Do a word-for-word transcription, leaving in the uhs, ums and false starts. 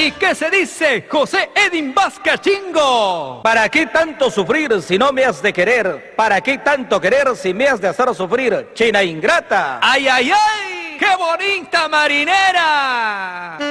¿Y qué se dice, José Edin Vazcachingo? ¿Para qué tanto sufrir si no me has de querer? ¿Para qué tanto querer si me has de hacer sufrir? China ingrata. ¡Ay, ay, ay! ¡Qué bonita marinera!